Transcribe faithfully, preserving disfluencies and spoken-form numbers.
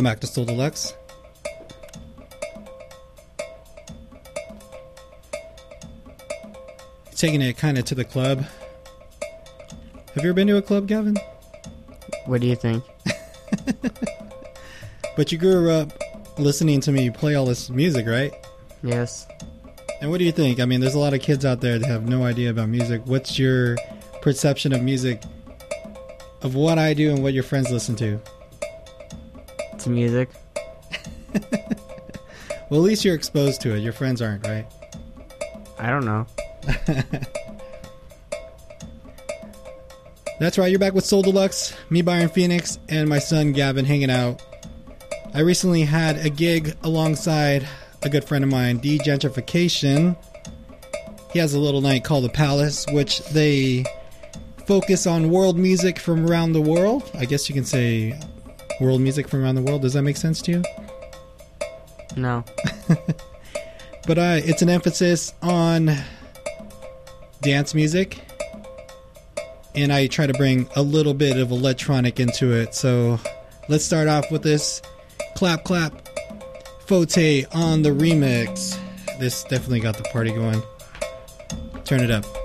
Back to Soul Deluxe. Taking it kind of to the club. Have you ever been to a club, Gavin? What do you think? But you grew up listening to me play all this music, right? Yes. And what do you think? I mean, there's a lot of kids out there that have no idea about music. What's your perception of music, of what I do and what your friends listen to? It's music. Well, at least you're exposed to it. Your friends aren't, right? I don't know. That's right, you're back with Soul Deluxe, me, Byron Phoenix, and my son Gavin hanging out. I recently had a gig alongside a good friend of mine, D-Gentrification. He has a little night called The Palace, which they focus on world music from around the world. I guess you can say world music from around the world. Does that make sense to you? No. But uh, it's an emphasis on dance music, and I try to bring a little bit of electronic into it. So let's start off with this Clap Clap Fote on the remix. This definitely got the party going. Turn it up.